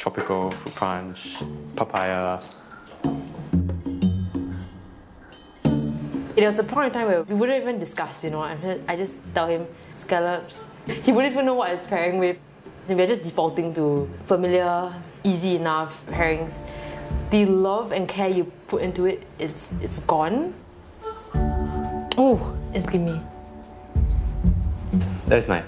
tropical fruit punch, papaya. There was a point in time where we wouldn't even discuss, I just tell him scallops. He wouldn't even know what it's pairing with. We're just defaulting to familiar, easy enough pairings. The love and care you put into it, it's gone. Oh, it's creamy. That's nice.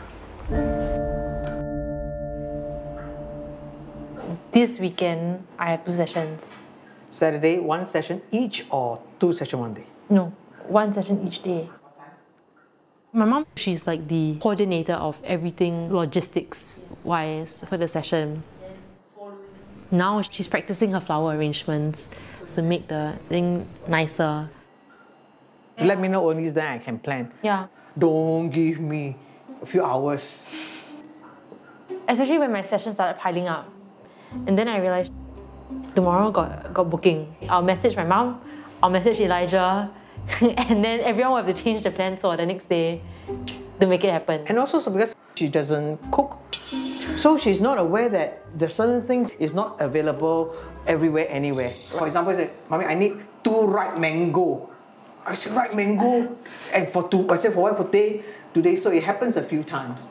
This weekend, I have 2 sessions. Saturday, 1 session each or 2 sessions one day? No, 1 session each day. My mom, she's like the coordinator of everything logistics-wise for the session. Now she's practicing her flower arrangements to make the thing nicer. Let me know only then I can plan. Yeah. Don't give me a few hours. Especially when my sessions started piling up. And then I realized tomorrow got booking. I'll message my mom, I'll message Elijah, and then everyone will have to change the plans for the next day to make it happen. And also because she doesn't cook, so she's not aware that the certain things is not available everywhere, anywhere. For example, I said, Mommy, I need 2 ripe mango. I said, ripe mango? And for 2, I said, for what? For today. So it happens a few times.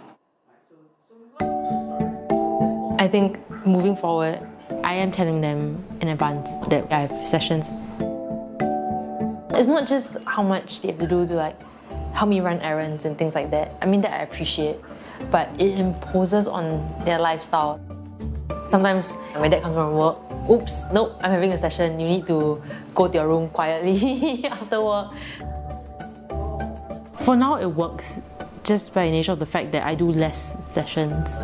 I think moving forward, I am telling them in advance that I have sessions. It's not just how much they have to do to help me run errands and things like that. I mean, that I appreciate, but it imposes on their lifestyle. Sometimes my dad comes from work, oops, nope, I'm having a session, you need to go to your room quietly after work. For now, it works just by nature of the fact that I do less sessions.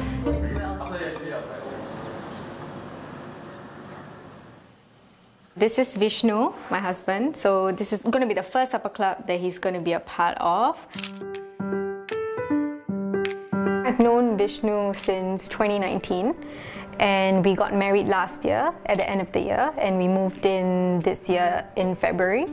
This is Vishnu, my husband. So this is going to be the first supper club that he's going to be a part of. I've known Vishnu since 2019 and we got married last year at the end of the year and we moved in this year in February.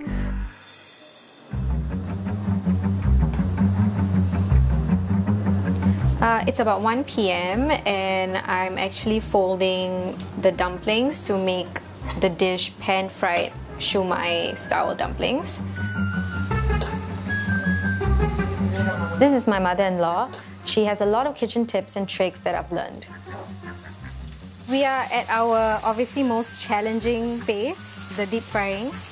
It's about 1 p.m. and I'm actually folding the dumplings to make the dish pan-fried shumai style dumplings. This is my mother-in-law. She has a lot of kitchen tips and tricks that I've learned. We are at our obviously most challenging phase, the deep frying.